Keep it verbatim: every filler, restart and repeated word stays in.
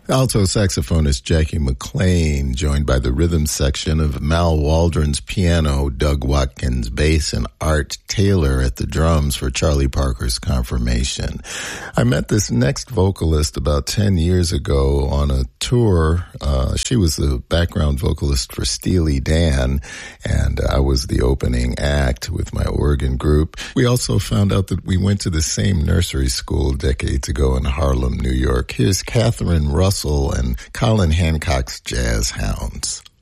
Alto saxophonist Jackie McLean, joined by the rhythm section of Mal Waldron's piano, Doug Watkins bass, and Art Taylor at the drums for Charlie Parker's Confirmation. I met this next vocalist about ten years ago on a tour. Uh, she was the background vocalist for Steely Dan, and I was the opening act with my organ group. We also found out that we went to the same nursery school decades ago in Harlem, New York. Here's Catherine Russell and Colin Hancock's Jazz Hounds.